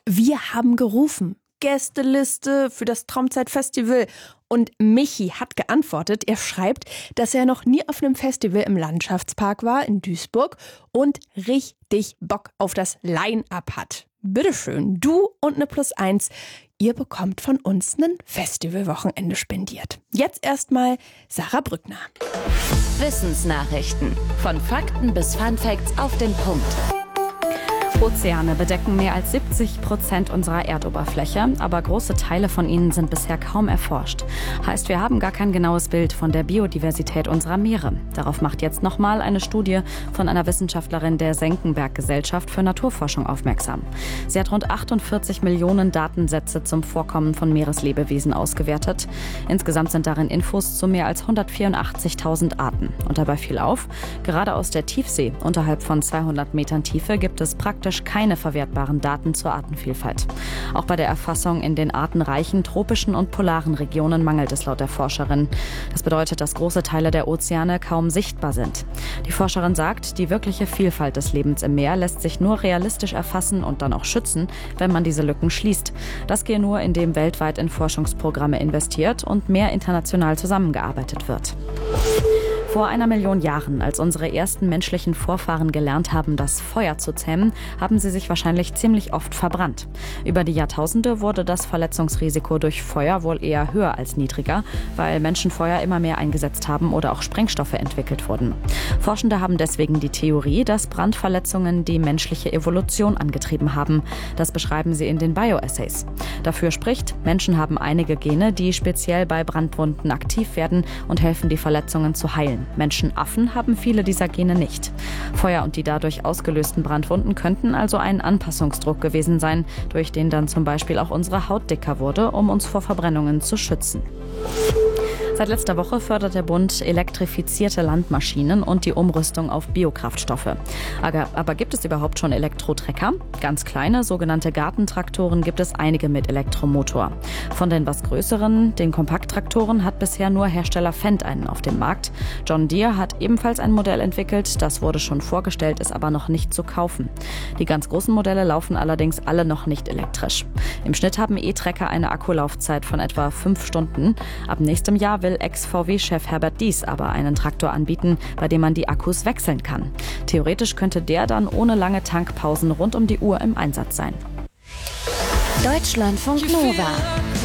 Wir haben gerufen. Gästeliste für das Traumzeit-Festival. Und Michi hat geantwortet. Er schreibt, dass er noch nie auf einem Festival im Landschaftspark war in Duisburg und richtig Bock auf das Line-Up hat. Bitteschön, du und eine +1. Ihr bekommt von uns ein Festivalwochenende spendiert. Jetzt erstmal Sarah Brückner. Wissensnachrichten. Von Fakten bis Funfacts auf den Punkt. Ozeane bedecken mehr als 70% unserer Erdoberfläche, aber große Teile von ihnen sind bisher kaum erforscht. Heißt, wir haben gar kein genaues Bild von der Biodiversität unserer Meere. Darauf macht jetzt nochmal eine Studie von einer Wissenschaftlerin der Senckenberg-Gesellschaft für Naturforschung aufmerksam. Sie hat rund 48 Millionen Datensätze zum Vorkommen von Meereslebewesen ausgewertet. Insgesamt sind darin Infos zu mehr als 184.000 Arten. Und dabei fiel auf, gerade aus der Tiefsee, unterhalb von 200 Metern Tiefe, gibt es praktisch keine verwertbaren Daten zur Artenvielfalt. Auch bei der Erfassung in den artenreichen tropischen und polaren Regionen mangelt es laut der Forscherin. Das bedeutet, dass große Teile der Ozeane kaum sichtbar sind. Die Forscherin sagt, die wirkliche Vielfalt des Lebens im Meer lässt sich nur realistisch erfassen und dann auch schützen, wenn man diese Lücken schließt. Das gehe nur, indem weltweit in Forschungsprogramme investiert und mehr international zusammengearbeitet wird. Vor 1 Million Jahren, als unsere ersten menschlichen Vorfahren gelernt haben, das Feuer zu zähmen, haben sie sich wahrscheinlich ziemlich oft verbrannt. Über die Jahrtausende wurde das Verletzungsrisiko durch Feuer wohl eher höher als niedriger, weil Menschen Feuer immer mehr eingesetzt haben oder auch Sprengstoffe entwickelt wurden. Forschende haben deswegen die Theorie, dass Brandverletzungen die menschliche Evolution angetrieben haben. Das beschreiben sie in den Bioessays. Dafür spricht, Menschen haben einige Gene, die speziell bei Brandwunden aktiv werden und helfen, die Verletzungen zu heilen. Menschenaffen haben viele dieser Gene nicht. Feuer und die dadurch ausgelösten Brandwunden könnten also ein Anpassungsdruck gewesen sein, durch den dann zum Beispiel auch unsere Haut dicker wurde, um uns vor Verbrennungen zu schützen. Seit letzter Woche fördert der Bund elektrifizierte Landmaschinen und die Umrüstung auf Biokraftstoffe. Aber gibt es überhaupt schon Elektrotrecker? Ganz kleine, sogenannte Gartentraktoren, gibt es einige mit Elektromotor. Von den was größeren, den Kompakttraktoren, hat bisher nur Hersteller Fendt einen auf dem Markt. John Deere hat ebenfalls ein Modell entwickelt, das wurde schon vorgestellt, ist aber noch nicht zu kaufen. Die ganz großen Modelle laufen allerdings alle noch nicht elektrisch. Im Schnitt haben E-Trecker eine Akkulaufzeit von etwa 5 Stunden. Ab nächstem Jahr will Ex-VW-Chef Herbert Diess aber einen Traktor anbieten, bei dem man die Akkus wechseln kann. Theoretisch könnte der dann ohne lange Tankpausen rund um die Uhr im Einsatz sein. Deutschlandfunk Nova.